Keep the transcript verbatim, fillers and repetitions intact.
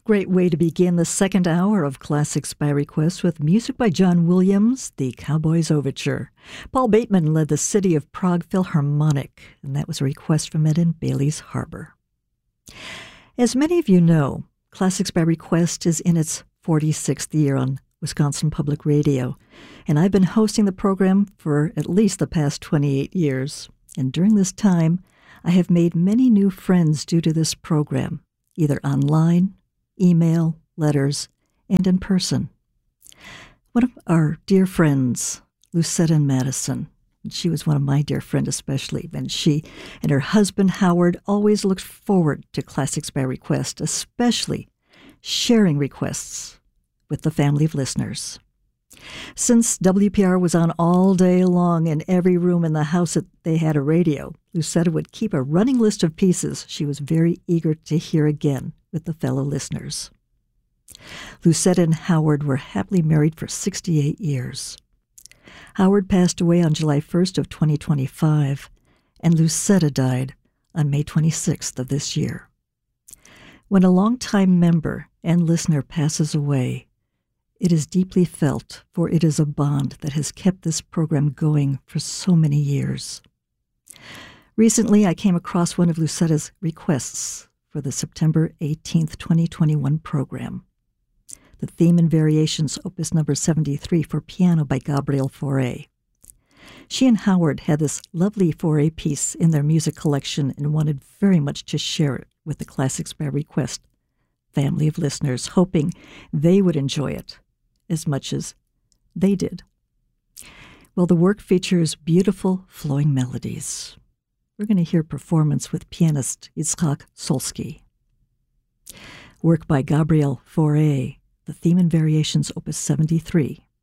Great way to begin the second hour of Classics by Request with music by John Williams, the Cowboys Overture. Paul Bateman led the City of Prague Philharmonic, and that was a request from Ed in Bailey's Harbor. As many of you know, Classics by Request is in its forty-sixth year on Wisconsin Public Radio, and I've been hosting the program for at least the past twenty-eight years. And during this time, I have made many new friends due to this program, either online, email, letters, and in person. One of our dear friends, Lucetta in Madison, and she was one of my dear friends especially, and she and her husband Howard always looked forward to Classics by Request, especially sharing requests with the family of listeners. Since W P R was on all day long in every room in the house that they had a radio, Lucetta would keep a running list of pieces she was very eager to hear again with the fellow listeners. Lucetta and Howard were happily married for sixty-eight years. Howard passed away on July first of twenty twenty-five, and Lucetta died on May twenty-sixth of this year. When a longtime member and listener passes away, it is deeply felt, for it is a bond that has kept this program going for so many years. Recently, I came across one of Lucetta's requests for the September eighteenth, twenty twenty-one program. The theme and variations, opus number seventy-three for piano by Gabriel Fauré. She and Howard had this lovely Fauré piece in their music collection and wanted very much to share it with the Classics by Request family of listeners, hoping they would enjoy it as much as they did. Well, the work features beautiful flowing melodies. We're going to hear performance with pianist Yitzhak Solsky. Work by Gabriel Fauré, the theme and variations, opus seventy-three.